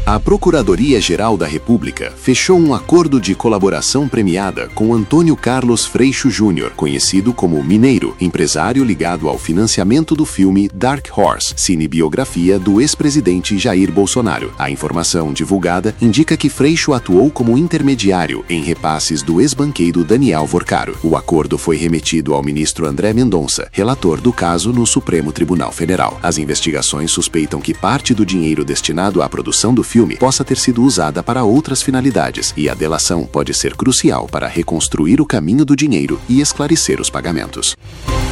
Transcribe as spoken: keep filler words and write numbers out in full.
A Procuradoria-Geral da República fechou um acordo de colaboração premiada com Antônio Carlos Freixo Júnior, conhecido como Mineiro, empresário ligado ao financiamento do filme Dark Horse, cinebiografia do ex-presidente Jair Bolsonaro. A informação divulgada indica que Freixo atuou como intermediário em repasses do ex-banqueiro Daniel Vorcaro. O acordo foi remetido ao ministro André Mendonça, relator do caso no Supremo Tribunal Federal. As investigações suspeitam que parte do dinheiro destinado à produção do filme possa ter sido usada para outras finalidades, e a delação pode ser crucial para reconstruir o caminho do dinheiro e esclarecer os pagamentos.